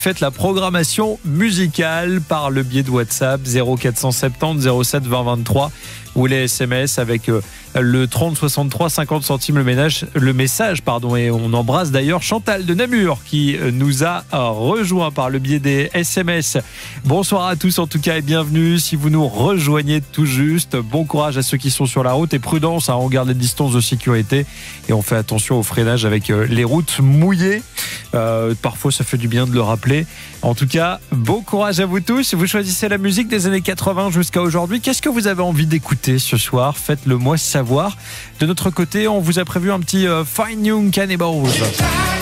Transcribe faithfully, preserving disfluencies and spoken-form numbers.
Faites la programmation musicale par le biais de WhatsApp zéro quatre cent soixante-dix zéro sept vingt vingt-trois ou les S M S avec le trente soixante-trois cinquante centimes le, ménage, le message. Pardon, et on embrasse d'ailleurs Chantal de Namur qui nous a rejoint par le biais des S M S. Bonsoir à tous en tout cas et bienvenue. Si vous nous rejoignez tout juste, bon courage à ceux qui sont sur la route et prudence, hein, on garde les distances de sécurité et on fait attention au freinage avec les routes mouillées. Euh, parfois ça fait du bien de le rappeler. En tout cas, bon courage à vous tous. Vous choisissez la musique des années quatre-vingts jusqu'à aujourd'hui. Qu'est-ce que vous avez envie d'écouter ce soir? Faites-le moi savoir. De notre côté, on vous a prévu un petit euh, Fine Young Cannibals.